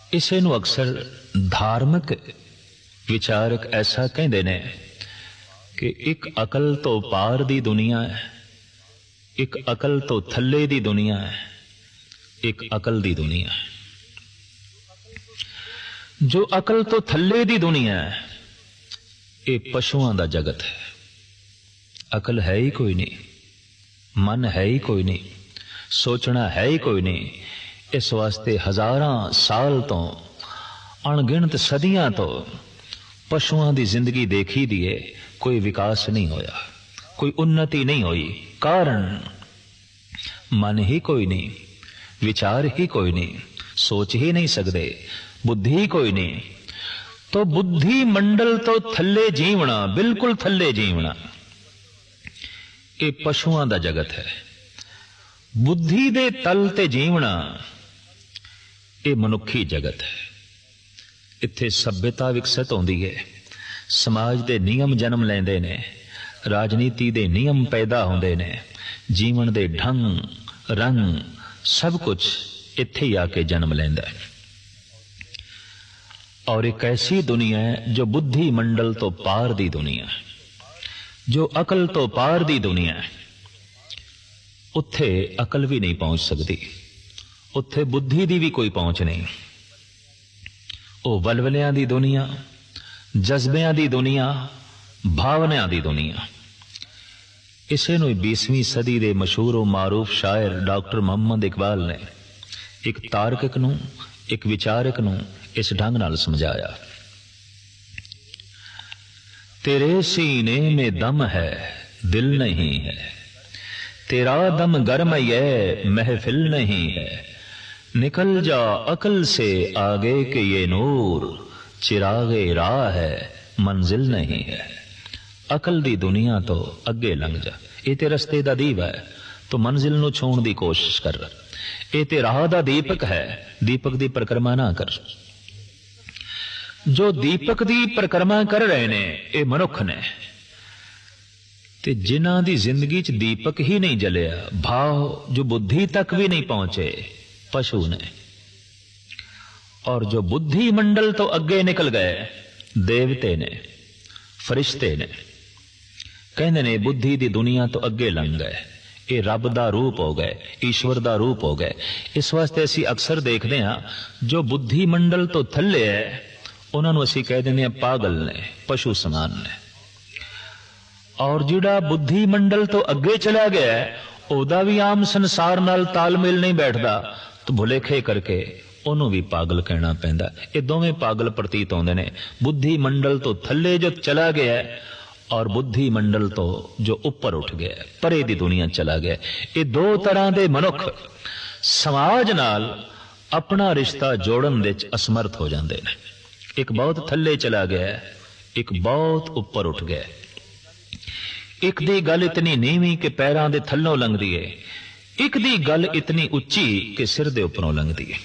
इसे नूं अक्सर धार्मिक विचारक ऐसा कहते ने कि एक अकल तो पार दी दुनिया है, एक अकल तो थल्ले दी दुनिया है, एक अकल दी दुनिया है। जो अकल तो थल्ले दी दुनिया है ये पशुओं का जगत है। अकल है ही कोई नहीं, मन है ही कोई नहीं, सोचना है ही कोई नहीं। इस वास्ते हजारां साल तो अणगिणत सदियां तो पशुओं की जिंदगी देखी दी है, कोई विकास नहीं होया, कोई उन्नति नहीं हुई। कारण मन ही कोई नहीं, विचार ही कोई नहीं, सोच ही नहीं सकते, बुद्धि ही कोई नहीं। तो बुद्धि मंडल तो थल्ले जीवना, बिल्कुल थल्ले जीवना, ये पशुओं का जगत है। बुद्धि दे तल ते जीवना ये मनुखी जगत है। इत्थे सभ्यता विकसित होंदी है, समाज दे नियम जन्म लेंदे ने, राजनीति दे नियम पैदा होंदे ने, जीवन दे ढंग रंग सब कुछ इत्थे ही आके जन्म लेंदा है। और एक ऐसी दुनिया है जो बुद्धि मंडल तो पार दी दुनिया है, जो अकल तो पार दी दुनिया है। उत्थे अकल भी नहीं पहुंच सकती, उत्थे बुद्धि दी भी कोई पहुंच नहीं। वो वलवलियां दी दुनिया, जज्बियां दी दुनिया, भावनाओं दी दुनिया। इसे नूं 20वीं सदी दे मशहूर मारूफ शायर डॉक्टर मोहम्मद इकबाल ने एक तार्किक नूं, एक विचारक नूं इस ढंग नाल समझाया। तेरे सीने में दम है, दिल नहीं है, तेरा दम गर्म ये महफिल नहीं है। निकल जा अकल से आगे के ये नूर, चिरागे राह है मंजिल नहीं है। अकल दी दुनिया तो अगे लंघ जा, ये ते रस्ते दा दीप है, तो मंजिल नूं छूण दी कोशिश कर। ये ते राह दा दीपक है, दीपक दी परिक्रमा ना कर। जो दीपक दी परिक्रमा कर रहे ने ये मनुख ने, ते जिन्हां दी जिंदगी च दीपक ही नहीं जलिया, भाव जो बुद्धि तक भी नहीं पहुंचे, पशु ने। और जो बुद्धि मंडल तो अगे निकल गए, देवते ने, फरिश्ते ने, कहते ने बुद्धि दी दुनिया तो अगे लंघ गए, ये रब दा रूप हो गए, ईश्वर दा रूप हो गए। इस वास्ते असी अक्सर देखते हैं जो बुद्धि मंडल तो थल्ले है उन्होंने असी कह देंगे पागल ने, पशु समान ने। और जिहड़ा बुद्धि मंडल तो अगे चला गया है ओदा भी आम संसार नाल तालमेल नहीं बैठता, तो भुलेखे करके उन्होंने भी पागल कहना पैंदा। ये दोवें पागल प्रतीत होंदे ने। बुद्धि मंडल तो थल्ले जो चला गया है और बुद्धि मंडल तो जो ऊपर उठ गया, परे दी दुनिया चला गया। ये दो तरह दे मनुख समाज नाल अपना रिश्ता जोड़न विच असमर्थ हो जाते हैं। एक बहुत थल्ले चला गया, एक बहुत ऊपर उठ गया। एक दी गल इतनी नीवी कि पैरां दे थल्लों लंघदी है, एक दी गल इतनी उच्ची कि सिर दे उपरों लंघदी है।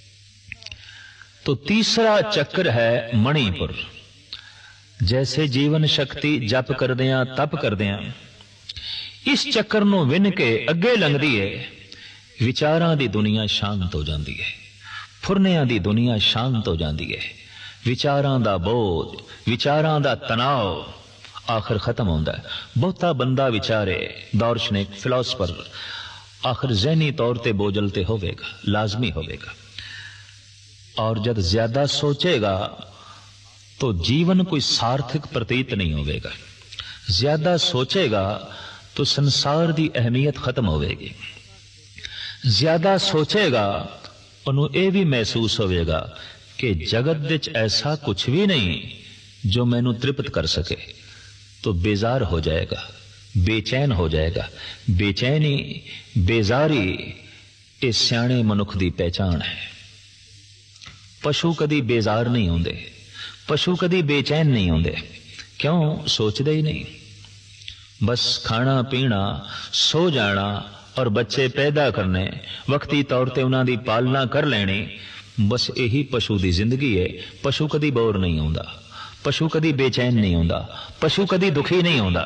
तो तीसरा चक्र है मणिपुर। जैसे जीवन शक्ति जप करदियां तप करदियां इस चक्कर नूं विन के अगे लंघदी है, विचारां दी दुनिया शांत हो जाती है, फुरनियां दी दुनिया शांत हो जाती है। विचारां दा बोझ, विचारां दा तनाव आखिर खत्म होंदा है। बहुता बंदा विचारे, दार्शनिक फिलोसफर आखिर ज़हनी तौर ते बोझल ते होवेगा, लाजमी होवेगा। और जब ज्यादा सोचेगा तो जीवन कोई सार्थक प्रतीत नहीं होवेगा। ज्यादा सोचेगा तो संसार की अहमियत खत्म होवेगी। ज्यादा सोचेगा उन्होंने यह भी महसूस होवेगा कि जगत विच ऐसा कुछ भी नहीं जो मैनू तृप्त कर सके, तो बेजार हो जाएगा, बेचैन हो जाएगा। बेचैनी, बेजारी ये सियाणे मनुख की पहचान है। पशु कदी बेजार नहीं होंदे, पशु कदी बेचैन नहीं होंदे। क्यों? सोचते ही नहीं। बस खाना पीना, सो जाना और बच्चे पैदा करने, वक्ती तौर पर उन्होंने पालना कर लेनी, बस यही पशु की जिंदगी है। पशु कदी बोर नहीं होंदा, पशु कदी बेचैन नहीं होंदा, पशु कदी दुखी नहीं होंदा।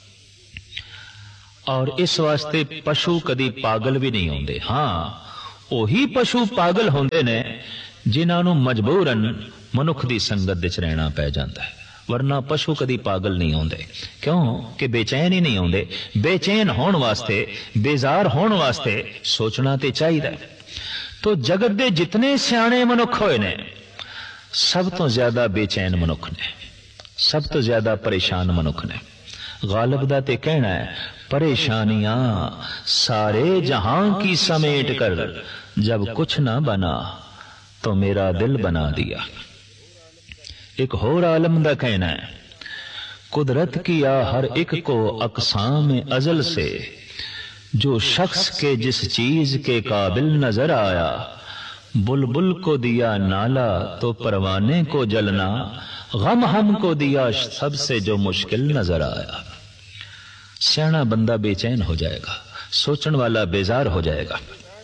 और इस वास्ते पशु कदी पागल भी नहीं होंदे। हाँ, वही पशु पागल होंदे ने जिन्हां नूं मजबूरन मनुख की संगत विच रहना पै जांदा है। वरना पशु कदी पागल नहीं आउंदे, क्यों कि बेचैन ही नहीं आउंदे। बेचैन होने वास्ते, बेजार होने वास्ते सोचना ते चाहिए। तो जगत दे जितने सियाणे मनुख होए ने, सब तो ज्यादा बेचैन मनुख ने, सब तो ज्यादा परेशान मनुख ने। गालिब दा ते कहना है, परेशानियां सारे जहां की समेट कर, जब कुछ ना बना तो मेरा दिल बना दिया। एक होर आलम दा कहना है, कुदरत किया हर एक को अक़साम अज़ल से, जो शख्स के जिस चीज के काबिल नजर आया, बुलबुल को दिया नाला तो परवाने को जलना, गम हमको दिया सबसे जो मुश्किल नजर आया। सियाना बंदा बेचैन हो जाएगा, सोचने वाला बेजार हो जाएगा।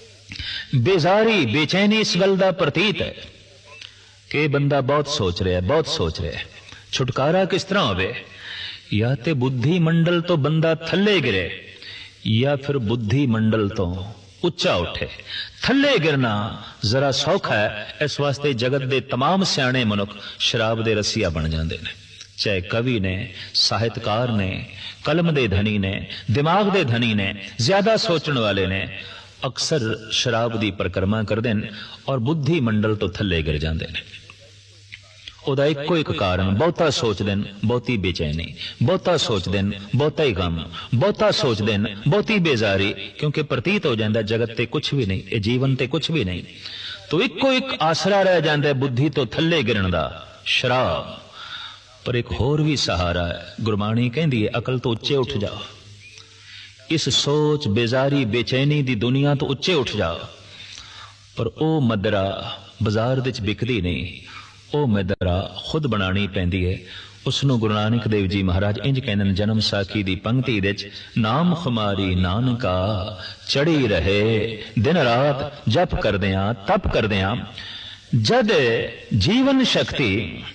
बेजारी बेचैनी इस गल दा प्रतीत है कि बंदा बहुत सोच रहा है, बहुत सोच रहा है। छुटकारा किस तरह होवे? या ते बुद्धि मंडल तो बंदा थले गिरे, या फिर बुद्धि मंडल तो उच्चा उठे। थले गिरना जरा सौखा है, इस वास्ते जगत दे तमाम सियाणे मनुख शराब दे रसिया बन जाते हैं। चाहे कवि ने, साहित्यकार ने, कलम दे धनी ने, दिमाग दे धनी ने, ज्यादा सोचने वाले ने, अक्सर शराब की परिक्रमा करते हैं और बुद्धि मंडल तो थले गिर जाते हैं। ਉਹਦਾ ਇੱਕੋ ਇੱਕ ਕਾਰਨ, ਬਹੁਤਾ ਸੋਚਦੇ ਨੇ ਬਹੁਤੀ ਬੇਚੈਨੀ, ਬਹੁਤਾ ਸੋਚਦੇ ਨੇ ਬਹੁਤਾ ਹੀ ਗਮ, ਬਹੁਤਾ ਸੋਚਦੇ ਨੇ ਬਹੁਤੀ ਬੇਜ਼ਾਰੀ, ਕਿਉਂਕਿ ਪ੍ਰਤੀਤ ਹੋ ਜਾਂਦਾ ਜਗਤ ਤੇ ਕੁਝ ਵੀ ਨਹੀਂ, ਇਹ ਜੀਵਨ ਤੇ ਕੁਝ ਵੀ ਨਹੀਂ। ਤੋ ਇੱਕੋ ਇੱਕ ਆਸਰਾ ਰਹਿ ਜਾਂਦਾ ਬੁੱਧੀ ਤੋਂ ਥੱਲੇ ਗਿਰਨ ਦਾ, ਸ਼ਰਾਬ। ਪਰ ਇੱਕ ਹੋਰ ਵੀ ਸਹਾਰਾ ਹੈ। ਗੁਰਬਾਣੀ ਕਹਿੰਦੀ ਹੈ, ਅਕਲ ਤੋਂ ਉੱਚੇ ਉੱਠ ਜਾਓ, ਇਸ ਸੋਚ ਬੇਜ਼ਾਰੀ ਬੇਚੈਨੀ ਦੀ ਦੁਨੀਆ ਤੋਂ ਉੱਚੇ ਉੱਠ ਜਾਓ। ਪਰ ਉਹ ਮਦਰਾ ਬਾਜ਼ਾਰ ਵਿੱਚ ਵਿਕਦੀ ਨਹੀਂ, ਉਹ ਮਦਰਾ ਖੁਦ ਬਣਾਣੀ ਪੈਂਦੀ ਹੈ। ਉਸਨੂੰ ਗੁਰੂ ਨਾਨਕ ਦੇਵ ਜੀ ਮਹਾਰਾਜ ਇੰਜ ਕਹਿੰਦੇ ਨੇ ਜਨਮ ਸਾਖੀ ਦੀ ਪੰਕਤੀ ਵਿੱਚ, ਨਾਮ ਖੁਮਾਰੀ ਨਾਨਕਾ ਚੜੀ ਰਹੇ, ਦਿਨ ਰਾਤ ਜਪ ਕਰਦਿਆਂ ਤਪ ਕਰਦਿਆਂ। ਜਦ ਜੀਵਨ ਸ਼ਕਤੀ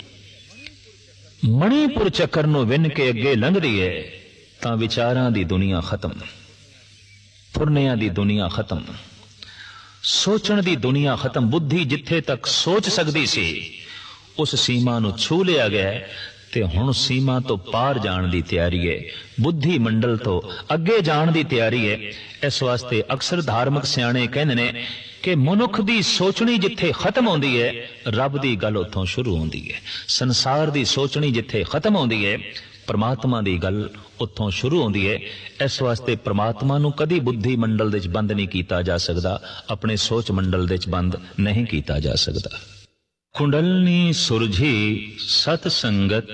ਮਣੀਪੁਰ ਚੱਕਰ ਨੂੰ ਵਿੰਨ ਕੇ ਅੱਗੇ ਲੰਘਦੀ ਹੈ ਤਾਂ ਵਿਚਾਰਾਂ ਦੀ ਦੁਨੀਆ ਖਤਮ, ਫੁਰਨਿਆਂ ਦੀ ਦੁਨੀਆ ਖਤਮ, ਸੋਚਣ ਦੀ ਦੁਨੀਆ ਖਤਮ। ਬੁੱਧੀ ਜਿੱਥੇ ਤੱਕ ਸੋਚ ਸਕਦੀ ਸੀ उस सीमा नूं छू लिया गया ते हुण सीमा तो पार जाण दी तैयारी है, बुद्धि मंडल तो अगे जाण दी तैयारी है। इस वास्ते अक्सर धार्मिक सियाणे कहंदे ने कि मनुख दी सोचनी जिथे खत्म होंदी है, रब दी गल उत्थों शुरू होंदी है। संसार दी सोचनी जिथे खत्म होंदी है, परमात्मा दी गल उत्थों शुरू होंदी है। इस वास्ते परमात्मा नूं कदी बुद्धि मंडल दे विच बंद नहीं कीता जा सकदा, अपने सोच मंडल दे विच बंद नहीं कीता जा सकदा। कुंडलनी सुरझी सत संगत,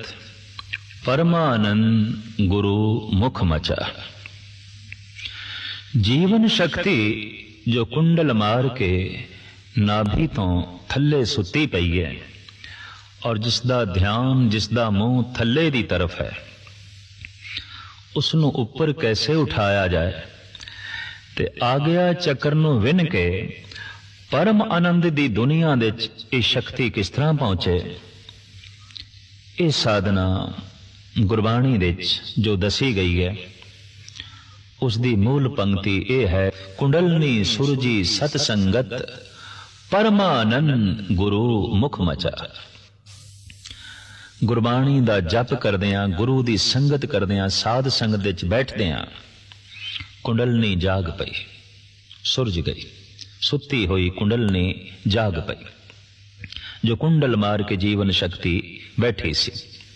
परमानंद गुरु मुख मचा। जीवन शक्ति जो कुंडल मार के नाभि तो थले सुती पई है, और जिसदा ध्यान जिसदा मुंह थले दी तरफ है, उसनू उपर कैसे उठाया जाए ते आ गया चक्कर नू विन के परम आनंद दी दुनिया दे ये शक्ति किस तरह पहुंचे। ये साधना गुरबाणी दे जो दसी गई है, उसकी मूल पंक्ति ये है, कुंडलनी सुरजी सत संगत, परमानंद गुरु मुख मचा। गुरबाणी दा जप करदियां, गुरु दी संगत करदियां, साध संगत विच बैठदियां कुंडलनी जाग पई, सुरज गई। सुती हुई कुंडलनी जाग पई, जो कुंडल मार के जीवन शक्ति बैठी सी।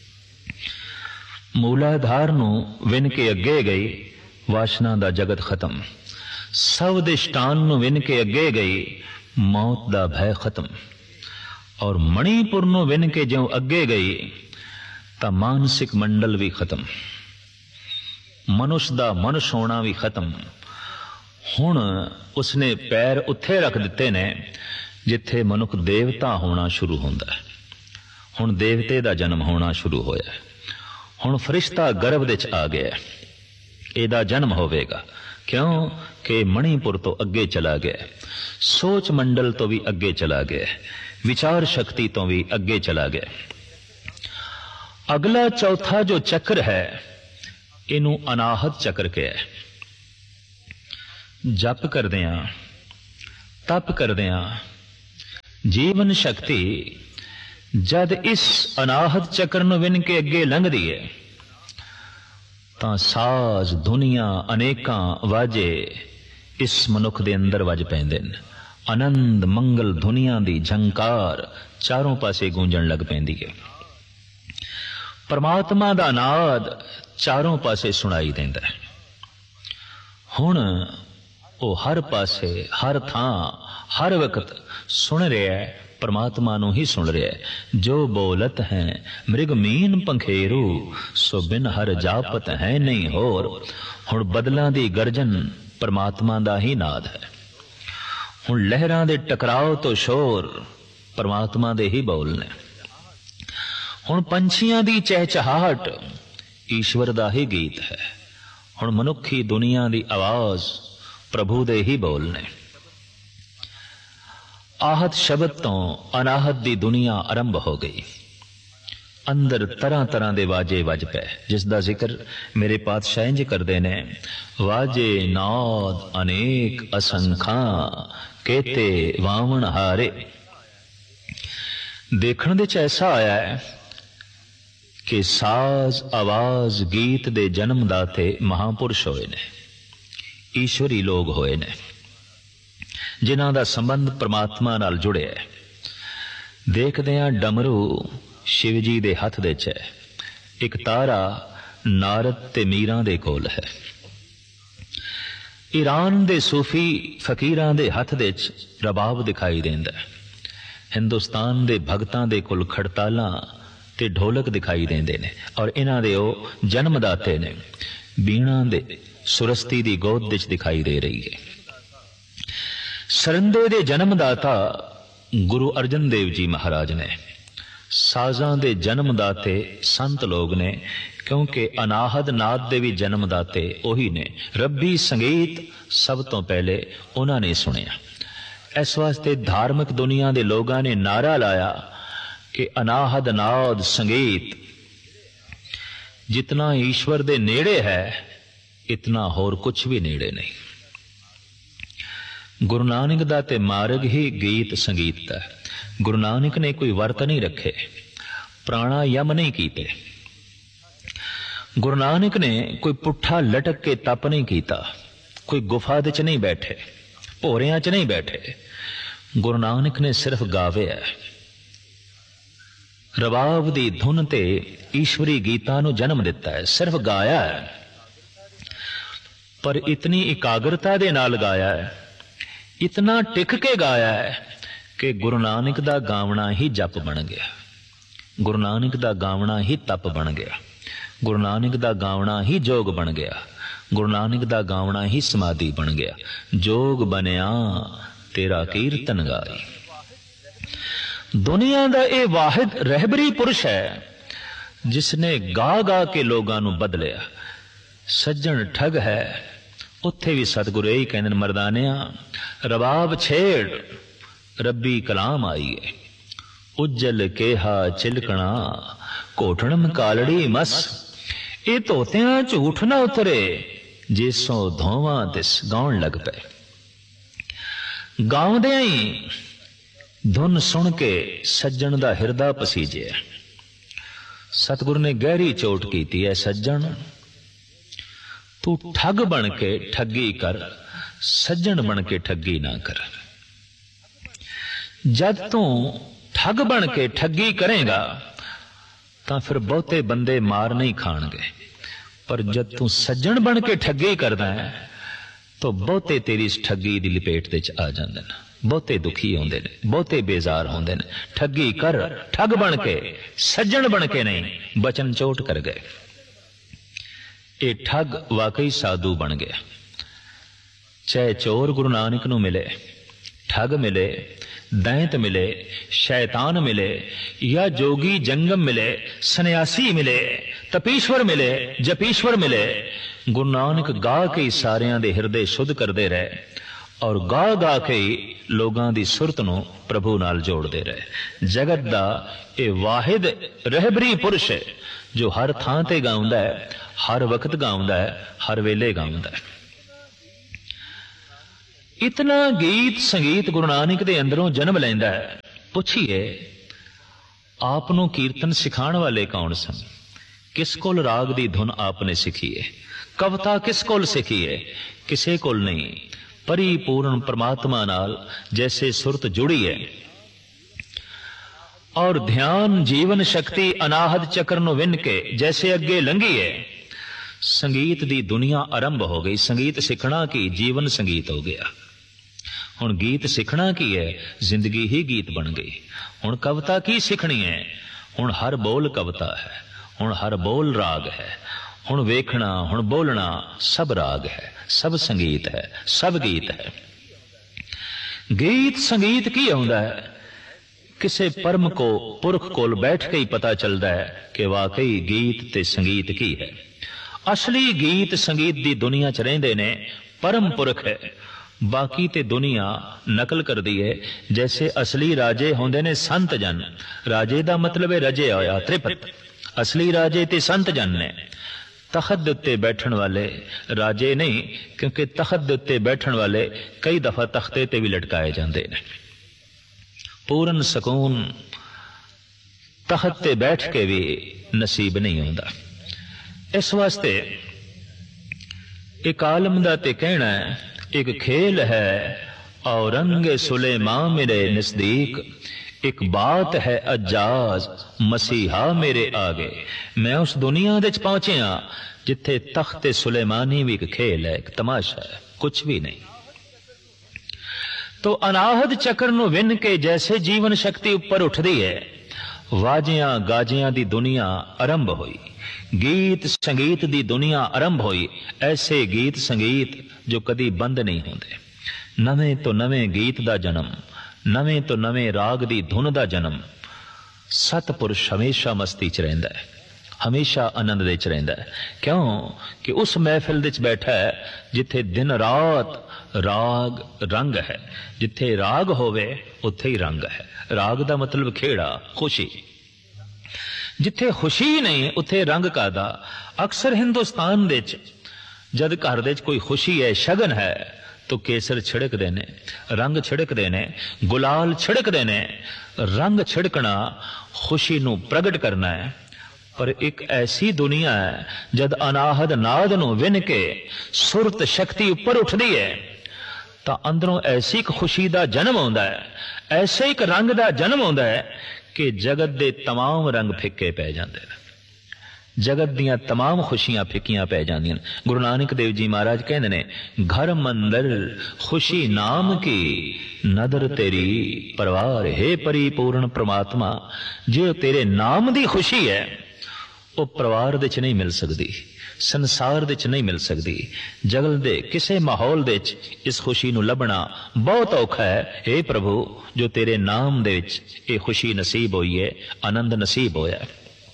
मूलाधार नू विन के अगे गई, वासना दा जगत खत्म। सवदिष्टान नू विन के अगे गई, मौत दा भय खत्म। और मणिपुर नू विन के ज्यों अगे गई तां मानसिक मंडल भी खत्म, मनुष्य दा मनुष्य होना भी खत्म। हुण उसने पैर उत्थे रख दिते ने जिथे मनुख देवता होना शुरू होंदा है। हुण देवते दा जन्म होना शुरू होया, हुण फरिश्ता गर्भ विच आ गया, एदा जन्म होवेगा। क्यों कि मणिपुर तो अगे चला गया, सोच मंडल तो भी अगे चला गया, विचार शक्ति तो भी अगे चला गया। अगला चौथा जो चक्र है, इनू अनाहत चक्र कहा है। जप करदियां, तप करदियां, ਜੀਵਨ ਸ਼ਕਤੀ ਜਦ ਇਸ ਅਨਾਹਤ ਚੱਕਰ ਨੂੰ ਵਿੰਨ ਕੇ ਅੱਗੇ ਲੰਘਦੀ ਹੈ ਤਾਂ ਸਾਜ਼ ਦੁਨੀਆਂ ਅਨੇਕਾਂ ਵਾਜੇ ਇਸ ਮਨੁੱਖ ਦੇ ਅੰਦਰ ਵੱਜ ਪੈਂਦੇ ਨੇ। ਆਨੰਦ ਮੰਗਲ ਦੁਨੀਆਂ ਦੀ ਝੰਕਾਰ ਚਾਰੋਂ ਪਾਸੇ ਗੂੰਜਣ ਲੱਗ ਪੈਂਦੀ ਹੈ। ਪਰਮਾਤਮਾ ਦਾ ਨਾਦ ਚਾਰੋਂ ਪਾਸੇ ਸੁਣਾਈ ਦਿੰਦਾ ਹੈ। ਹੁਣ ਉਹ ਹਰ ਪਾਸੇ, ਹਰ ਥਾਂ, ਹਰ ਵਕਤ ਸੁਣ ਰਿਹਾ ਹੈ, परमात्मा नूं ही सुन रहा है। जो बोलत है मृग मीन पंखेरू, सो बिन हर जापत है नहीं होर। हुण बदलां दी गर्जन परमात्मा दा ही नाद है। हुण लहरां दे टकराव तो शोर परमात्मा दे ही बोल ने। हुण पंछियां दी चहचहाट ईश्वर दा ही गीत है। हुण मनुखी दुनिया दी आवाज प्रभु दे ही बोल ने। आहत शब्द तो अनाहत दी दुनिया आरंभ हो गई। अंदर तरह तरह दे वाजे वज पे, जिसका जिक्र मेरे पातशाह इंज करते ने। वाजे नाद अनेक असंखा, केते वावण हारे। देखने दे ऐसा आया है कि साज आवाज गीत दे जन्मदाते महापुरुष होए ने, ईश्वरी लोग होए ने, जिन्हां दा संबंध परमात्मा नाल जुड़े है। देखदे हां डमरू शिव जी दे हथ दे च है, एक तारा नारद ते मीरां दे कोल है। ईरान दे सूफी फकीरां दे हथ दे च रबाब दिखाई देंदा है। हिंदुस्तान दे भगतां दे कोल खड़तालां ते ढोलक दिखाई देंदे ने, और इन्हां दे ओ जन्मदाते ने। बीणा दे सुरस्ती दी गोद विच दिखाई दे रही है। सरंदे दे जन्मदाता गुरु अर्जन देव जी महाराज ने। साजां दे जन्मदाते संत लोग ने, क्योंकि अनाहद नाद दे भी जन्मदाते ओही ने। रब्बी संगीत सब तो पहले उन्होंने सुनिया। इस वास्ते धार्मिक दुनिया दे लोगां ने नारा लाया कि अनाहद नाद संगीत जितना ईश्वर दे नेड़े है, इतना होर कुछ भी नेड़े नहीं। गुरु नानक दा ते मार्ग ही गीत संगीत दा। गुरु नानक ने कोई वर्त नहीं रखे, प्राणायाम नहीं कीते। गुरु नानक ने कोई पुट्ठा लटक के तप नहीं कीता, कोई गुफा दे च नहीं बैठे, भोरियां च नहीं बैठे। गुरु नानक ने सिर्फ गावे है। रबाब दी धुन ते ईश्वरी गीतां नूं जन्म दिता है, सिर्फ गाया है, पर इतनी एकाग्रता दे नाल गाया है, इतना टिक के गाया है कि गुरु नानक दा गावना ही जप बन गया। गुरु नानक दा गावना ही तप बन गया। गुरु नानक दा गावना ही जोग बन गया। गुरु नानक दा गावना ही समाधि बन गया। जोग बनया तेरा कीर्तन गाई। दुनिया दा ये वाहिद रहबरी पुरुष है जिसने गा गा के लोगां नूं बदलिया। सज्जन ठग है, उत्थे भी सतगुरु यही कहंदे ने, मरदानिया रबाब छेड़ रब्बी कलाम आई है। उज्जल केहा चिलकना घोटणम कालड़ी मस। ये धोतियां झूठ ना उतरे, जिसों धोवां तिस गाउण लग पे। गाउंदे ही धुन सुन के सज्जन दा हिरदा पसीजे। सतगुरु ने गहरी चोट कीती है। सज्जन तू ठग बन के ठगी कर, सज्जन बन के ठगी ना कर। जब तू ठग बन के ठगी करेगा तो फिर बहुते बंदे मार नहीं खाणगे, पर जब तू सज्जन बन के ठगी करदा है तो बहुते तेरी इस ठगी दी लपेट दे च आ जांदे ने। बहुते दुखी होंदे ने, बहुते बेजार होंदे ने। ठगी कर, ठग बन के, सज्जन बन के नहीं। बचन चोट कर गए। ये ठग वाकई साधु बन गया। चाहे चोर गुरु नानक नूं मिले, ठग मिले, दैंत मिले, शैतान मिले, या जोगी जंगम मिले, सन्यासी मिले, तपीश्वर मिले, जपीश्वर मिले, गुरु नानक गा के सारियां दे हिरदे शुद्ध करते रहे और गा गा के लोगां दी सुरत नूं प्रभु नाल जोड़ते रहे। जगत दा ये वाहिद रहबरी पुरुष है जो हर थां ते गाउंदा है, हर वक्त गाउंदा है, हर वेले गाउंदा है। इतना गीत संगीत गुरु नानक दे अंदरों जन्म लैंदा है ਪੁੱਛੀਏ ਆਪ ਨੂੰ ਕੀਰਤਨ ਸਿਖਾਉਣ ਵਾਲੇ ਕੌਣ ਸਨ? ਕਿਸ ਕੋਲ ਰਾਗ ਦੀ ਧੁਨ ਆਪਨੇ ਸਿੱਖੀ ਹੈ? ਕਵਿਤਾ ਕਿਸ ਕੋਲ ਸਿੱਖੀ ਹੈ? ਕਿਸੇ ਕੋਲ ਨਹੀਂ। परिपूर्ण परमात्मा नाल जैसे सुरत जुड़ी है और ध्यान जीवन शक्ति अनाहद चक्र नु विन के जैसे अगे लंघी है, संगीत दी दुनिया आरंभ हो गई। संगीत सीखना की जीवन संगीत हो गया। हुण गीत सीखना की है, जिंदगी ही गीत बन गई। हुण कविता की सीखनी है? हुण हर बोल कविता है, हुण हर बोल राग है। हुण वेखना, हुण बोलना सब राग है, सब संगीत है, सब गीत है। गीत संगीत की आउंदा है? किसे परम को पुरख कोल बैठ के ही पता चलता है कि वाकई गीत ते संगीत की है। असली गीत संगीत दी दुनिया च रहिंदे ने परम पुरख है, बाकी ते दुनिया नकल कर दी है। जैसे असली राजे होंदे ने संत जन, राजे दा मतलब है रजे होया त्रिपत। असली राजे ते संत जन ने। तखत दे उत्ते बैठण वाले राजे नहीं, क्योंकि तखत दे उत्ते बैठण वाले कई दफा तख्ते ते भी लटकाए जाते हैं। पूर्ण सकून तखत ते बैठ के भी नसीब नहीं होता। इस वास्ते एक आलम दा ते कहना है, एक खेल है और रंगे सुलेमां मेरे नजदीक, एक बात है अजाज मसीहा मेरे आगे। मैं उस दुनिया दे पहुंचे हाँ जिथे तख्त सुलेमानी भी एक खेल है, एक तमाशा है, कुछ भी नहीं। तो अनाहद चक्र नु विन के जैसे जीवन शक्ति ऊपर उठदी है, वाजियां गाजियां दी दुनिया आरंभ हुई, गीत संगीत दी दुनिया आरंभ हुई। ऐसे गीत संगीत जो कदी बंद नहीं होंदे। नवे तो नवे गीत दा जन्म, नवे तो नवे राग दी धुन दा जन्म। सतपुरुष हमेशा मस्ती च रहिंदा है, हमेशा आनंद दे च रहिंदा है। क्यों कि उस महफिल दे च बैठा है जिथे दिन रात राग रंग है। जिथे राग होवे उत्थे ही रंग है। राग दा मतलब खेड़ा, खुशी। जिथे खुशी नहीं उत्थे रंग कादा। अक्सर हिंदुस्तान दे च जद घर दे च कोई खुशी है, शगन है, तो केसर छिड़क देने, रंग छिड़क देने, गुलाल छिड़क देने। रंग छिड़कना खुशी नू प्रगट करना है। पर एक ऐसी दुनिया है जद अनाहद नाद नू विन के सुरत शक्ति ऊपर उठदी है, तो अंदरों ऐसी एक खुशी दा जन्म होंदा है, ऐसे एक रंग दा जन्म होंदा है कि जगत दे तमाम रंग फिक्के पै जांदे ने। जगत दियां तमाम खुशियां फिकियां पै जांदियां। गुरु नानक देव जी महाराज कहंदे ने, घर मंदर खुशी नाम की नदर तेरी परवार। हे परिपूर्ण परमात्मा, जो तेरे नाम दी खुशी है वो परिवार दे च नहीं मिल सकती, संसार दे च नहीं मिल सकती। जगत दे किसे माहौल दे च इस खुशी नू लभना बहुत औखा है। हे प्रभु, जो तेरे नाम दे विच ये खुशी नसीब हुई है, आनंद नसीब होया।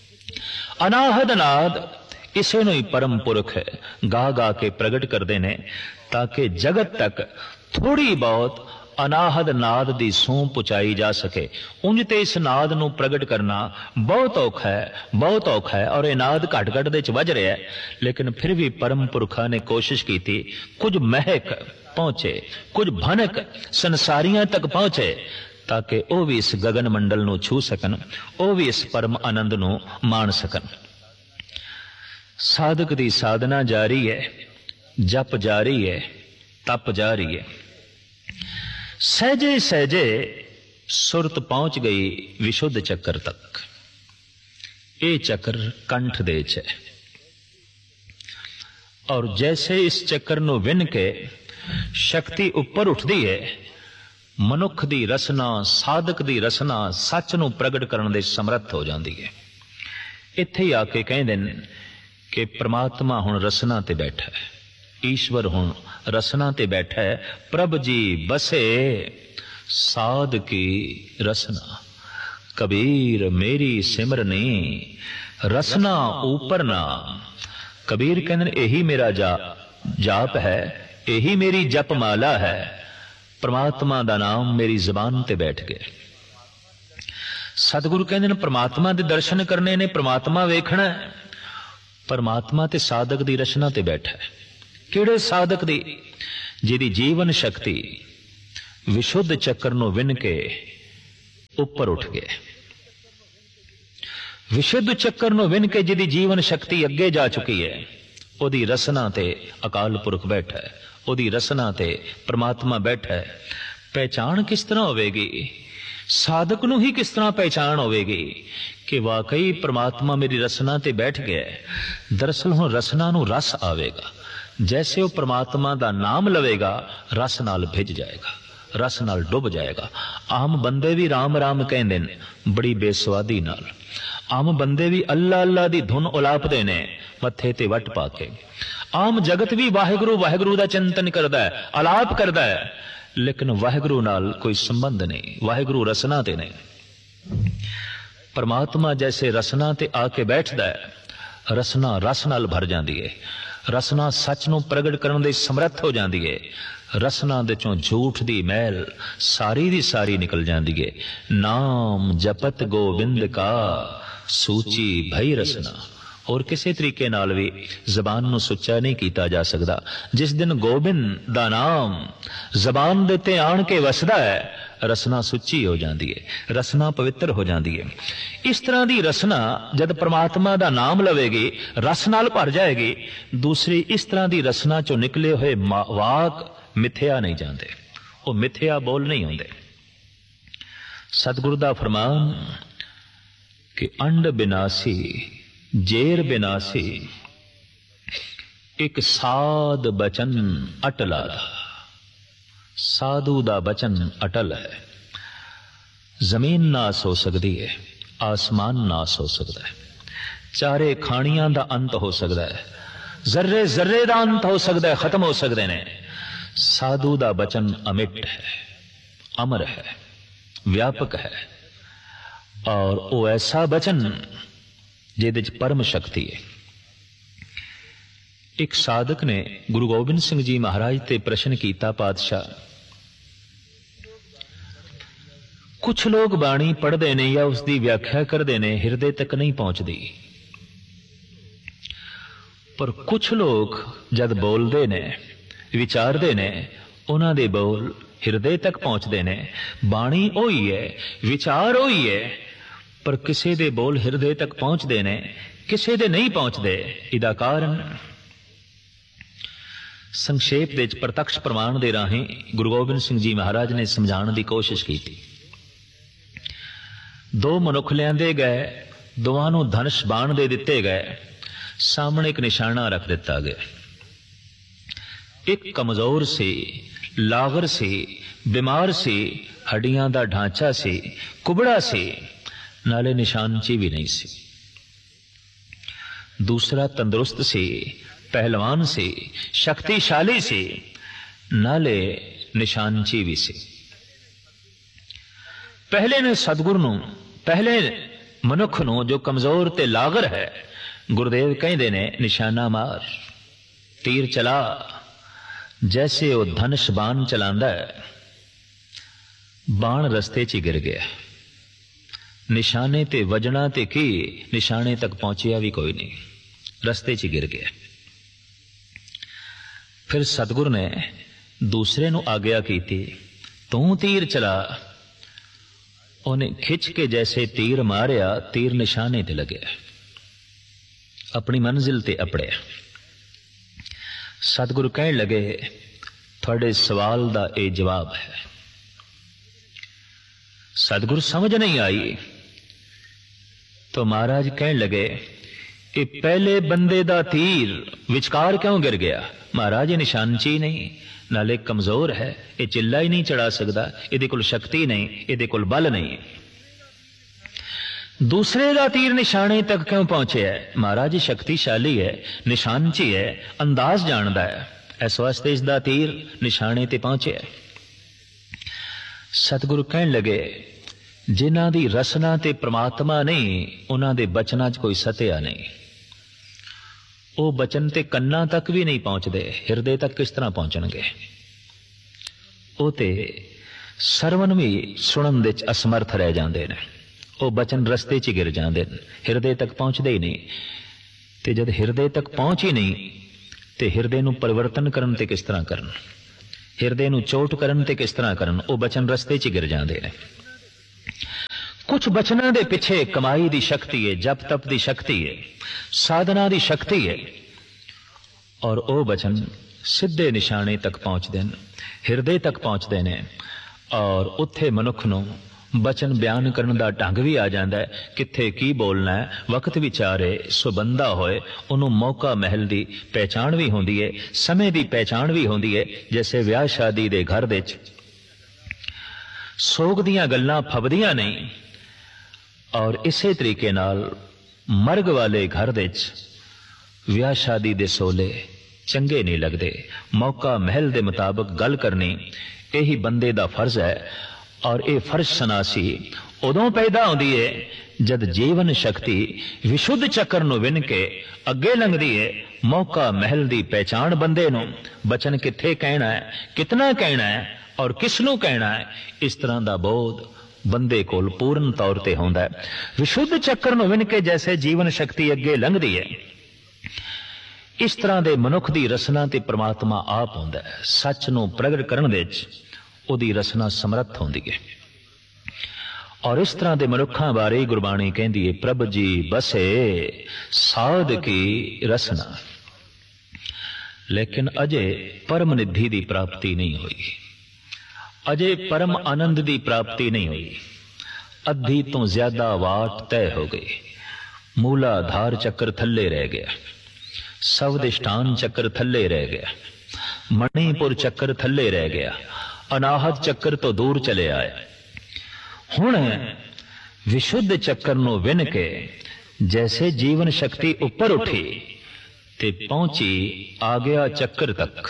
अनाहद नाद इसे नू ही परम पुरख गा गा के प्रगट करते ने, ताकि जगत तक थोड़ी बहुत अनाहद नाद दी सूह पहुंचाई जा सके। उंज ते इस नाद नू प्रगट करना बहुत औखा है, बहुत औखा है। और यह नाद घट घट दे च वज रहा है, लेकिन फिर भी परम पुरखा ने कोशिश की थी कुछ महक पहुंचे, कुछ भनक संसारियां तक पहुंचे, ताकि वह भी इस गगन मंडल नू छू सकन, वह भी इस परम आनंद नू मान सकन। साधक दी साधना जारी है, जप जारी है, तप जारी है। सहजे सहजे सुरत पहुंच गई विशुद्ध चक्र तक। ये चक्र कंठ दे च है, और जैसे इस चक्र नू विन के शक्ति ऊपर उठती है, मनुख दी रसना, साधक दी रसना सच नू प्रगट करने दे समर्थ हो जाती है। इत्थे ही आके कहंदे ने कि परमात्मा हुण रसना ते बैठा है, ईश्वर हुण रसना ते बैठा है। प्रभ जी बसे साध की रसना, कबीर मेरी सिमरनी रसना ऊपर नाम। कबीर कहंदे यही मेरा जाप है, यही मेरी जप माला है। परमात्मा दा नाम मेरी जबान ते बैठ गया। सतगुरु कहंदे ने परमात्मा दे दर्शन करने ने, परमात्मा वेखना है। परमात्मा ते साधक दी रचना ते बैठा है। किहड़े साधक दी? जिहदी जीवन शक्ति विशुद्ध चक्र नू विन के ਉੱਪਰ ਉੱਠ ਗਏ। ਵਿਸ਼ੁੱਧ ਚੱਕਰ ਨੂੰ ਵਿੰਨ ਕੇ ਜਿਹਦੀ ਜੀਵਨ ਸ਼ਕਤੀ ਅੱਗੇ ਜਾ ਚੁੱਕੀ ਹੈ, ਉਹਦੀ ਰਸਨਾ ਤੇ ਅਕਾਲ ਪੁਰਖ ਬੈਠਾ ਹੈ, ਉਹਦੀ ਰਸਨਾ ਤੇ ਪ੍ਰਮਾਤਮਾ ਬੈਠਾ ਹੈ। ਪਹਿਚਾਣ ਕਿਸ ਤਰ੍ਹਾਂ ਹੋਵੇਗੀ? ਸਾਧਕ ਨੂੰ ਹੀ ਕਿਸ ਤਰ੍ਹਾਂ ਪਹਿਚਾਣ ਹੋਵੇਗੀ ਕਿ ਵਾਕਈ ਪ੍ਰਮਾਤਮਾ ਮੇਰੀ ਰਸਨਾ ਤੇ ਬੈਠ ਗਿਆ ਹੈ। ਦਰਅਸਲ ਹੁਣ ਰਸਨਾ ਨੂੰ ਰਸ ਆਵੇਗਾ। ਜੈਸੇ ਉਹ ਪ੍ਰਮਾਤਮਾ ਦਾ ਨਾਮ ਲਵੇਗਾ, ਰਸ ਨਾਲ ਭਿੱਜ ਜਾਏਗਾ, ਰਸ ਨਾਲ ਡੁੱਬ ਜਾਏਗਾ। ਆਮ ਬੰਦੇ ਵੀ ਰਾਮ ਰਾਮ ਕਹਿੰਦੇ ਨੇ ਬੜੀ ਬੇਸਵਾਦੀ ਨਾਲ। ਆਮ ਬੰਦੇ ਵੀ ਅੱਲਾ ਅੱਲਾ ਦੀ ਧੁਨ ਉਲਾਪਦੇ ਨੇ ਮੱਥੇ ਤੇ ਵੱਟ ਪਾ ਕੇ। ਆਮ ਜਗਤ ਵੀ ਵਾਹਿਗੁਰੂ ਵਾਹਿਗੁਰੂ ਦਾ ਚਿੰਤਨ ਕਰਦਾ ਹੈ, ਅਲਾਪ ਕਰਦਾ ਹੈ, ਲੇਕਿਨ ਵਾਹਿਗੁਰੂ ਨਾਲ ਕੋਈ ਸੰਬੰਧ ਨਹੀਂ। ਵਾਹਿਗੁਰੂ ਰਸਨਾ ਤੇ ਨਹੀਂ। ਪਰਮਾਤਮਾ ਜੈਸੇ ਰਸਨਾ ਤੇ ਆ ਕੇ ਬੈਠਦਾ ਹੈ, ਰਸਨਾ ਰਸ ਨਾਲ ਭਰ ਜਾਂਦੀ ਹੈ। ਰਸਨਾ ਸੱਚ ਨੂੰ ਪ੍ਰਗਟ ਕਰਨ ਦੇ ਸਮਰੱਥ ਹੋ ਜਾਂਦੀ ਹੈ। ਰਸਨਾ ਦੇ ਚੋਂ ਝੂਠ ਦੀ ਮੈਲ ਸਾਰੀ ਦੀ ਸਾਰੀ ਨਿਕਲ ਜਾਂਦੀ ਹੈ। ਨਾਮ ਜਪਤ ਗੋਬਿੰਦ ਕਾ ਸੂਚੀ ਭਈ ਰਸਨਾ। और किसी तरीके नाल भी जबान नूं सुच्चा नहीं किया जा सकता। जिस दिन गोबिंद दा नाम जबान दे ते आण के वसदा है, रसना सुच्ची हो जाती है, रसना पवित्र हो जाती है। इस तरह की रसना जब परमात्मा दा नाम लवेगी, रस नाल भर जाएगी। दूसरी इस तरह की रसना चो निकले हुए वाक मिथ्या नहीं जाते, वो मिथ्या बोल नहीं होंदे। सतगुरु दा फरमान कि अंड बिनासी जेर बिनासी, एक साध बचन अटला। साधु दा बचन अटल है। जमीन नाश हो सकती है, आसमान नाश हो सकता है, चारे खानियां दा अंत हो सकता है, जर्रे जर्रे दा अंत हो सकता है, खत्म हो सकते हैं। साधु दा बचन अमिट है, अमर है, व्यापक है, और वो ऐसा बचन जिहदे च परम शक्ति है। एक साधक ने गुरु गोबिंद सिंह जी महाराज ते प्रश्न किया, पातशाह कुछ लोग बाणी पढ़ते ने या उसकी व्याख्या करते ने, हिरदे तक नहीं पहुंचती, पर कुछ लोग जद बोलते ने विचारते ने, उन्हां दे बोल हिरदे तक पहुंचते ने। बाणी ओही है, विचार ओही है, पर किसी दे बोल हिरदे तक पहुंचते ने, किसी दे नहीं पहुंचते। इहदा कारण संक्षेप दे प्रत्यक्ष प्रमाण दे राही गुरु गोबिंद सिंह जी महाराज ने समझाने की कोशिश की थी। दो मनुख लियांदे गए, दोवां नूं धनुष बाण दे दिते गए, सामने एक निशाना रख दिता गया। एक कमजोर सी, लागर सी, बीमार सी, हड्डियां दा ढांचा सी, कुबड़ा सी, नाले निशानची भी नहीं सी। दूसरा तंदुरुस्त सी, पहलवान सी, शक्तिशाली सी, नाले निशानची भी सी। पहले ने सतगुरु नूं, पहले मनुख नूं जो कमजोर ते लागर है, गुरुदेव कहंदे ने निशाना मार, तीर चला। जैसे वो धनुष बाण चलांदा है, बाण रस्ते च गिर गया। निशाने ते वजना ते की, निशाने तक पहुंचिया भी कोई नहीं, रस्ते च गिर गया। फिर सतगुरु ने दूसरे नूं आग्या की थी, तू तीर चला। उन्हें खिंच के जैसे तीर मारिया, तीर निशाने ते लग्या, अपनी मंजिल ते अपड़िया। सतगुरु कहन लगे, थोड़े सवाल दा ये जवाब है। सतगुरु समझ नहीं आई तो महाराज कहन लगे, ये पहले बंदे दा तीर विचकार क्यों गिर गया? महाराज ये निशानची नहीं, नाले कमजोर है, ये चिल्ला ही नहीं चढ़ा सकता, इहदे कोल शक्ति नहीं, इहदे कोल बल नहीं। दूसरे दा तीर निशाने तक क्यों पहुंचे है? महाराज ये शक्तिशाली है, निशानची है, अंदाज जानदा है, इस वास्ते इसदा तीर निशाने ते पहुंचे है। सतगुरु कहन लगे, जिन्हां दी रसना ते परमात्मा नहीं, उन्हां दे बचनां च कोई सत्या नहीं। वो बचन ते कन्ना तक भी नहीं पहुंचते, हिरदे तक किस तरह पहुंचणगे? वो ते सरवण भी सुणन दे असमर्थ रह जांदे ने, वो बचन रस्ते च गिर जांदे ने, हिरदे तक पहुंचते ही नहीं। ते जद हिरदे तक पहुंच ही नहीं, ते हिरदे नूं परिवर्तन करन ते किस तरह करन? हिरदे नूं चोट करन ते किस तरह करन? वो बचन रस्ते च गिर जांदे ने। कुछ बचना दे पिछे कमाई दी शक्ति है, जप तप दी शक्ति है, साधना दी शक्ति है, और वो बचन सिद्धे निशाने तक पहुंचते हैं, हिरदे तक पहुंचते हैं, और उत्थे मनुख नूं बचन बयान करने का ढंग भी आ जाता है, कित्थे की बोलना है, वक्त विचारे सो बंदा होए, उन्होंने मौका महल की पहचान भी होंदी है, समय की पहचान भी होंदी है। जैसे ब्याह शादी के घर दे सोग दियां गल्लां फबदियां नहीं, और इसे तरीके नाल मरग वाले घर दे ब्याह शादी दे सोले चंगे नहीं लगते। मौका महल के मुताबिक गल करनी यही बंदे का फर्ज है, और ये फर्ज सनासी उदों पैदा होती है जद जीवन शक्ति विशुद्ध चक्कर नूं विन के अगे लंघदी है। मौका महल की पहचान बंदे नूं बचन किथे कहना है, कितना कहना है और किसनूं कहना है, इस तरह का बोध बंदे कोल पूर्ण तौर पर होंदा है। विशुद्ध चक्कर नूं विन के जैसे जीवन शक्ति अगे लंघदी है, इस तरह के मनुख की रसना ते परमात्मा आप होंदा है। सच नूं प्रगट करन दे उहदी रसना समर्थ होंदी है, और इस तरह के मनुखों बारे गुरबाणी कहती है, प्रभ जी बसे साध की रसना। लेकिन अजे परम निधि की प्राप्ति नहीं हुई, अजे परम आनंद की प्राप्ति नहीं हुई। अद्धी तो ज्यादा वाट तय हो गई, मूलाधार चक्कर थल्ले रह गया, सवदिष्ठान चक्कर थल्ले रह गया, मणिपुर चक्कर थल्ले रह गया, अनाहत चक्कर तो दूर चले आए। हुण विशुद्ध चक्कर नूं विन के जैसे जीवन शक्ति ऊपर उठी ते पहुंची आ गया चक्कर तक,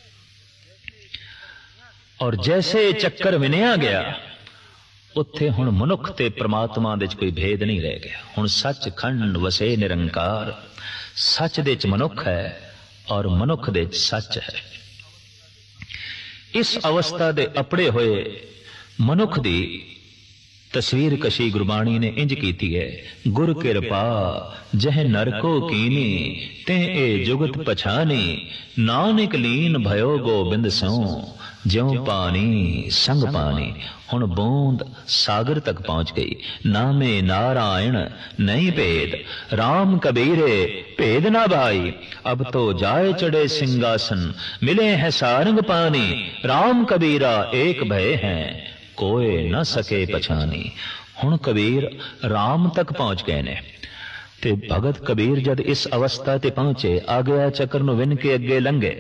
और जैसे चक्कर विनिया गया उत्थे हुण मनुख ते परमात्मा दे कोई भेद नहीं रह गया। हुण सच खंड वसे निरंकार, सच दे च मनुख है और मनुख दे च सच है। इस अवस्था दे अपड़े हुए मनुख दी तस्वीर कशी गुरबाणी ने इंज कीती है, गुर कृपा जह नरको कीनी ते ए जुगत पछानी, नानक लीन भयो गोबिंद सो ज्यों पानी संग पानी। हुण बूंद सागर तक पहुंच गई, नामे नारायण नहीं भेद, राम कबीरे भेद ना भाई, अब तो जाए चढ़े सिंहासन, मिले हैं सारंग पानी, राम कबीरा एक भय हैं, कोई न सके पछानी। हुण कबीर राम तक पहुंच गए ने, ते भगत कबीर जद इस अवस्था ते पहुंचे, आ गया चक्कर नूं विन के अगे लंघे।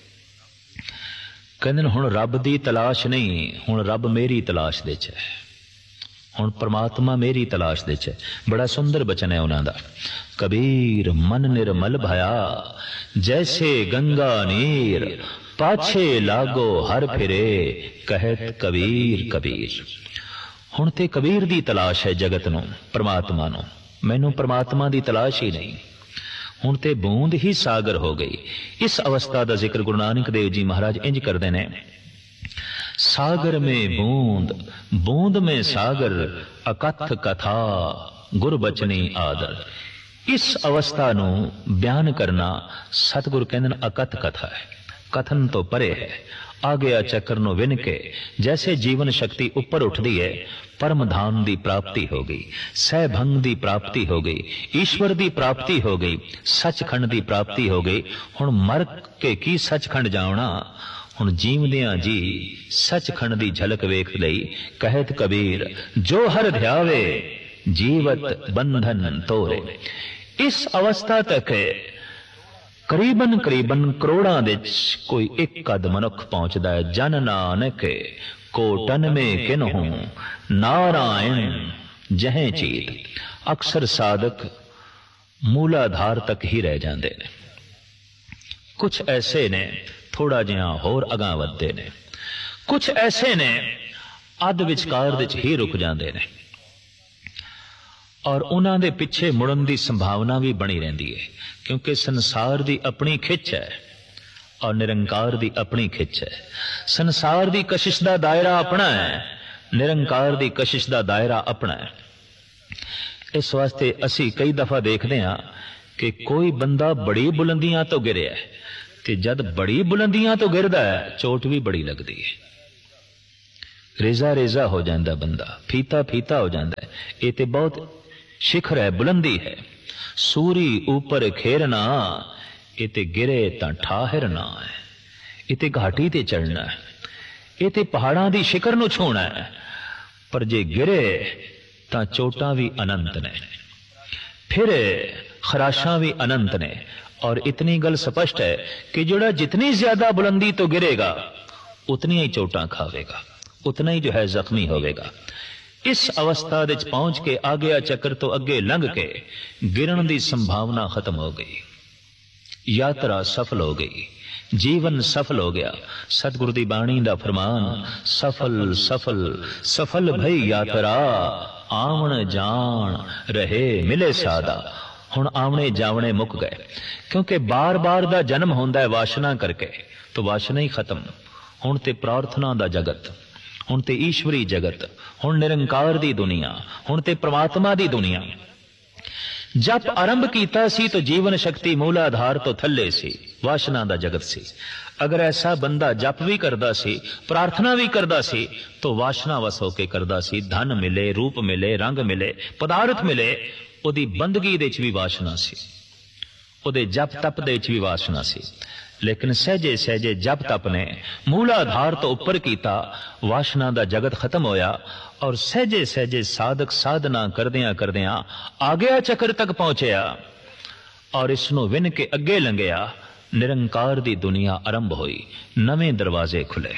कहंदे हुण रब दी तलाश नहीं, हुण रब मेरी तलाश दे च है, हुण परमात्मा मेरी तलाश दे च है। बड़ा सुंदर बचन है उन्हां दा, कबीर मन निर्मल भया जैसे गंगा नीर, पाछे लागो हर फिरे कहत कबीर कबीर। हुण ते कबीर दी तलाश है जगत नूं, परमात्मा नूं। मैनूं परमात्मा दी तलाश ही नहीं, हुण ते बूंद ही सागर हो गई। इस अवस्था का जिक्र गुरु नानक देव जी महाराज इंज करते हैं, सागर में बूंद बूंद में सागर, अकथ कथा गुर बचनी आदर। इस अवस्था नूं बयान करना सतगुरु कहंदे अकथ कथा है, कथन तो परे है। आ गया चक्कर नूं विन के जैसे जीवन शक्ति ऊपर उठती है, परम धाम की प्राप्ति हो गई, सहभंग की प्राप्ति हो गई, ईश्वर की प्राप्ति हो गई, सचखंड की प्राप्ति हो गई। हुण मर के की सचखंड जावना, हुण जीवदियां जी सचखंड की झलक वेख लई। कहत कबीर जो हर ध्यावे जीवत बंधन तोरे। इस अवस्था तक करीबन करीबन करोड़ां दे कोई एक कद मनुख पहुंचता है। जन नानक कोटन में किन्हूं नारायण जह चीत। अक्सर साधक मूलाधार तक ही रह जाते ने, कुछ ऐसे ने थोड़ा जिहा होर अगां वधदे ने, कुछ ऐसे ने अध विचकार दे ही रुक जाते ने, और उन्हां दे पिछे मुड़न की संभावना भी बनी रहती है, क्योंकि संसार की अपनी खिच है और निरंकार की अपनी खिच है। संसार की कशिश का दायरा अपना है, निरंकार की कशिश का दायरा अपना है। इस वास्ते असी कई दफा देखते हैं कि कोई बंदा बड़ी बुलंदियां तो गिरे है, ते जद बड़ी बुलंदियां तो गिरदा है चोट भी बड़ी लगती है। रेजा रेजा हो जाता बंदा, फीता फीता हो जाता है। ये तो बहुत शिखर है, बुलंदी है। सूरी ऊपर खेरना, ये ते गिरे तां ठाहिर ना है। ये ते घाटी ते चढ़ना है, ये ते पहाड़ां दी शिखर नूं छूना है। पर जे गिरे तां चोटां भी अनंत ने, फिर खराशां भी अनंत ने। और इतनी गल स्पष्ट है कि जोड़ा जितनी ज्यादा बुलंदी तो गिरेगा उतनी ही चोटां खावेगा, उतना ही जो है जख्मी होवेगा। इस अवस्था विच पहुंच के आ गया चक्कर तो अगे लंघ के गिरन की संभावना खत्म हो गई, यात्रा सफल हो गई, जीवन सफल हो गया। सतगुरु दी बाणी दा फरमान, सफल सफल सफल भई यात्रा, आवन जान रहे मिले सादा। हुण आवणे जावणे मुक गए, क्योंकि बार बार दा जन्म होंदा है वासना करके, तो वासना ही खत्म। हुण ते प्रार्थना दा जगत, हुण ते ईश्वरी जगत, हुण निरंकार दी दुनिया, हुण ते परमात्मा दी दुनिया। जप आरंभ कीता सी तो जीवन शक्ति मूलाधार तो थल्ले सी, वासना दा जगत सी। अगर ऐसा बंदा जप भी करदा सी, प्रार्थना भी करदा सी, तो वासना वस होके करदा सी। धन मिले, रूप मिले, रंग मिले, पदार्थ मिले, ओदी बंदगी दे च भी वासना सी, ओदे जप तप दे च भी वासना सी। लेकिन सहजे सहजे जप तप ने मूलाधार तो उपर कीता, वासना दा जगत खत्म होया। और सहजे सहजे साधक साधना करदियां करदियां आ गया चक्कर तक पहुंचया, और इसनों विन के अगे लंघिया। निरंकार दी दुनिया आरंभ हुई, नवें दरवाजे खुले,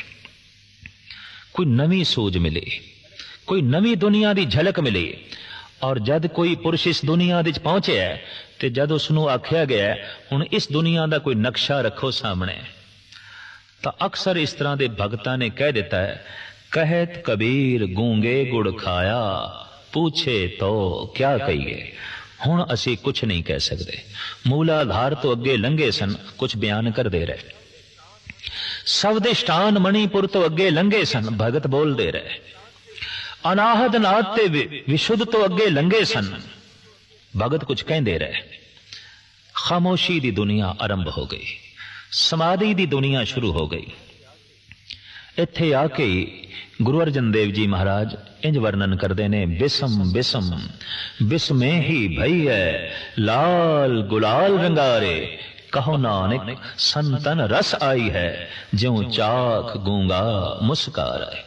कोई नवी सूझ मिली, कोई नवी दुनिया दी झलक मिली। और जद कोई पुरुष इस दुनिया दे पहुंचे है, ते जद उसनों आख्या गया हुण इस दुनिया दा कोई नक्शा रखो सामने, तो अक्सर इस तरह के भगतां ने कह दिता है, कहत कबीर गूंगे गुड़ खाया, पूछे तो क्या कहिए। हुण असी कुछ नहीं कह सकते। मूलाधार तो अगे लंघे सन, कुछ बयान कर दे रहे। सवदिष्टान मणिपुर तो अगे लंघे सन, भगत बोल दे रहे। अनाहद नाथ ते विशुद्ध तो अगे लंघे सन, भगत कुछ कहते रहे। खामोशी दी दुनिया आरंभ हो गई, समाधि दी दुनिया शुरू हो गई। इत्थे आके गुरु अर्जन देव जी महाराज इंज वर्णन करते ने, बिसम बिसम बिसमे ही भई है, लाल गुलाल रंगारे, कहो नानक संतन रस आई है, ज्यों चाख गूंगा मुस्कार आए।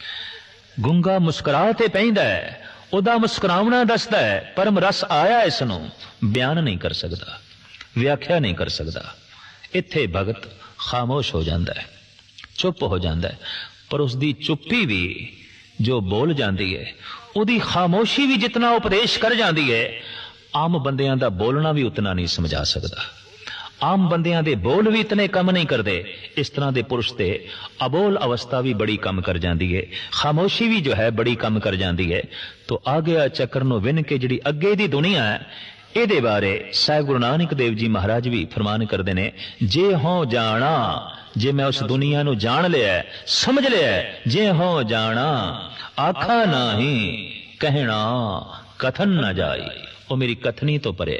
गूंगा मुस्कुरा ते पैंदा है, ओदा मुस्कुरावना दसदा है, परम रस आया इसनों बयान नहीं कर सकता, व्याख्या नहीं कर सकता। इत्थे भगत खामोश हो जाता है, चुप हो जाता है। पर उसकी चुप्पी भी जो बोल जाती है, उदी खामोशी भी जितना उपदेश कर जाती है, आम बंदियां दा बोलना भी उतना नहीं समझा सकता। आम बंदियां दे बोल भी इतने कम नहीं करते। इस तरह के पुरुष से अबोल अवस्था भी बड़ी कम कर जाती है, खामोशी भी जो है बड़ी कम कर जाती है। तो आ गया चक्कर नो विन के जिहड़ी अगे दी दुनिया है, इहदे बारे साहिब गुरु नानक देव जी महाराज भी फरमान करते हैं, जे हो जाना, जे मैं उस दुनिया नु जान लिया, समझ लिया, जे हो जाना आखा नाही, कहना कथन न जाई। वो मेरी कथनी तो परे,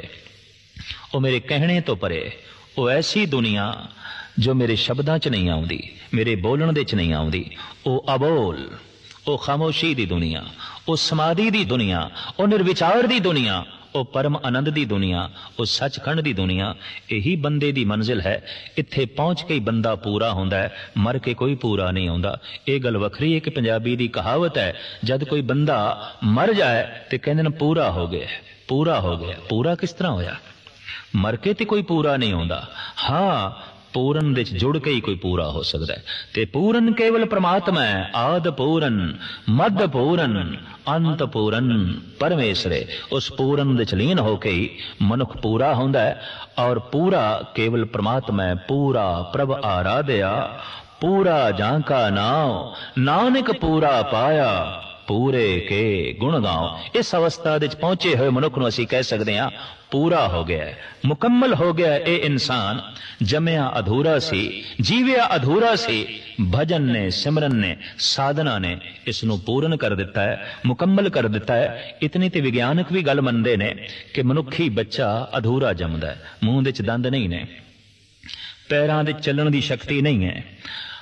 वो मेरे कहने तो परे, वो ऐसी दुनिया जो मेरे शब्दां च नहीं आउंदी, मेरे बोलण दे च नहीं आउंदी। वो अबोल, वो खामोशी दी दुनिया, वो समाधि दी दुनिया, वो निर्विचार दी दुनिया, वो परम आनंद दी दुनिया, वो सचखंड दी दुनिया। यही बंदे दी मंजिल है। इत्थे पहुंच के ही बंदा पूरा होंदा है, मर के कोई पूरा नहीं होंदा। ये गल वखरी है कि पंजाबी दी कहावत है, जद कोई बंदा मर जाए तो कहंदे ने पूरा हो गया, पूरा हो गया। पूरा किस तरह होया? मर के तो कोई पूरा नहीं होंदा। हाँ, पूरन दे जुड़ के ही कोई पूरा हो सकता है। ते पूरन केवल परमात्मा है, आद पूरन, मध्य पूरन, अंत पूरन परमेश्वरे। उस पूरन दे लीन होके ही मनुख पूरा होंदा है। और पूरा केवल परमात्मा है। पूरा प्रभ आराध्या, पूरा जांका नाव, नानक पूरा पाया, पूरे के गुण गाओ। इस अवस्था दे पहुंचे हुए मनुख नूं असीं कह सकते हैं पूरा हो गया है, मुकम्मल हो गया है। ये इंसान जमया अधूरा सी, जीविया अधूरा सी। भजन ने, सिमरन ने, साधना ने इसनों पूर्ण कर दिता है, मुकम्मल कर दिता है। इतनी तो विज्ञानक भी गल मनते ने कि मनुखी बच्चा अधूरा जमदा है। मूंह दे च दंद नहीं ने, पैरां दे चलण दी शक्ति नहीं है,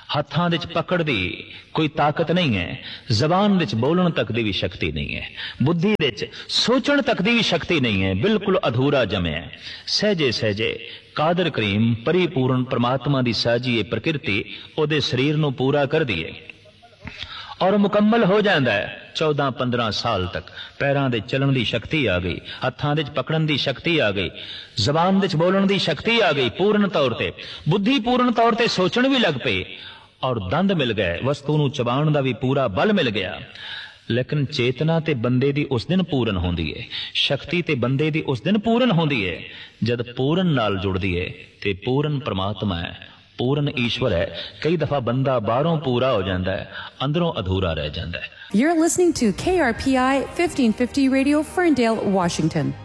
ਹੱਥਾਂ ਦੇ 'ਚ ਪਕੜ ਦੀ ਕੋਈ ਤਾਕਤ ਨਹੀਂ ਹੈ, ਜ਼ਬਾਨ ਵਿੱਚ ਬੋਲਣ ਤੱਕ ਦੀ ਵੀ ਸ਼ਕਤੀ ਨਹੀਂ ਹੈ, ਬੁੱਧੀ ਦੇ 'ਚ ਸੋਚਣ ਤੱਕ ਦੀ ਵੀ ਸ਼ਕਤੀ ਨਹੀਂ ਹੈ, ਬਿਲਕੁਲ ਅਧੂਰਾ ਜੰਮਿਆ। ਸਹਿਜੇ ਸਹਿਜੇ ਕਾਦਰ ਕਰੀਮ ਪਰਿਪੂਰਨ ਪਰਮਾਤਮਾ ਦੀ ਸਾਜੀ ਇਹ ਪ੍ਰਕਿਰਤੀ ਉਹਦੇ ਸਰੀਰ ਨੂੰ ਪੂਰਾ ਕਰਦੀ ਹੈ ਔਰ ਮੁਕੰਮਲ ਹੋ ਜਾਂਦਾ ਹੈ। 14-15 ਸਾਲ ਤੱਕ ਪੈਰਾਂ ਦੇ ਚੱਲਣ ਦੀ ਸ਼ਕਤੀ ਆ ਗਈ, ਹੱਥਾਂ ਦੇ 'ਚ ਪਕੜਨ ਦੀ ਸ਼ਕਤੀ ਆ ਗਈ, ਜ਼ਬਾਨ ਦੇ 'ਚ ਬੋਲਣ ਦੀ ਸ਼ਕਤੀ ਆ ਗਈ ਪੂਰਨ ਤੌਰ ਤੇ, ਬੁੱਧੀ ਪੂਰਨ ਤੌਰ ਤੇ ਸੋਚਣ ਵੀ ਲੱਗ ਪਈ ਔਰ ਦੰਦ ਮਿਲ ਗਏ, ਵਸਤੂ ਨੂੰ ਚਬਾਉਣ ਦਾ ਵੀ ਪੂਰਾ ਬਲ ਮਿਲ ਗਿਆ। ਲੇਕਿਨ ਚੇਤਨਾ ਤੇ ਬੰਦੇ ਦੀ ਉਸ ਦਿਨ ਪੂਰਨ ਹੁੰਦੀ ਹੈ, ਸ਼ਕਤੀ ਤੇ ਬੰਦੇ ਦੀ ਉਸ ਦਿਨ ਪੂਰਨ ਹੁੰਦੀ ਹੈ ਜਦ ਪੂਰਨ ਨਾਲ ਜੁੜਦੀ ਹੈ ਤੇ ਪੂਰਨ ਪਰਮਾਤਮਾ ਹੈ, ਪੂਰਨ ਈਸ਼ਵਰ ਹੈ। ਕਈ ਦਫਾ ਬੰਦਾ ਬਾਹਰੋਂ ਪੂਰਾ ਹੋ ਜਾਂਦਾ ਹੈ, ਅੰਦਰੋਂ ਅਧੂਰਾ ਰਹਿ ਜਾਂਦਾ ਹੈ। You're listening to KRPI 1550 Radio, Ferndale, Washington.